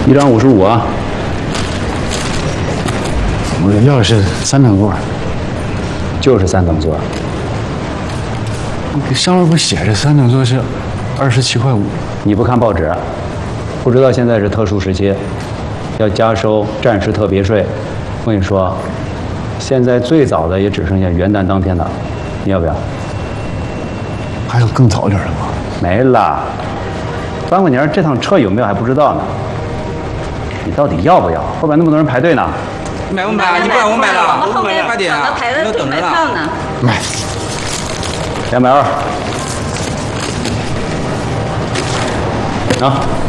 1张55啊。 我要的是3等座， 就是3等座。 上面不写着3等座是27.5块。 你不看报纸，不知道现在是特殊时期，要加收战时特别税。我跟你说，现在最早的也只剩下元旦当天的，你要不要？ 还有更早点的吗？ 没了。端过年这趟车有没有还不知道呢。你到底要不要？后边那么多人排队呢。 买不买？你不让我买了， 我后面快点啊！ 排着队买票呢。 买。 220。啊。